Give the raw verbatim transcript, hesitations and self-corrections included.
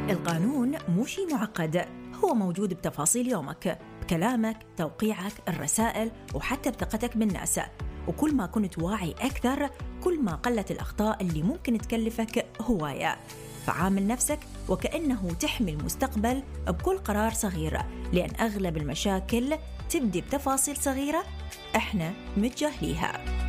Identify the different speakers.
Speaker 1: القانون مو شي معقد، هو موجود بتفاصيل يومك، بكلامك، توقيعك، الرسائل، وحتى بثقتك بالناس. وكل ما كنت واعي أكثر كل ما قلت الأخطاء اللي ممكن تكلفك هواية. فعامل نفسك وكأنه تحمي المستقبل بكل قرار صغير، لأن أغلب المشاكل تبدي بتفاصيل صغيرة إحنا متجاهليها.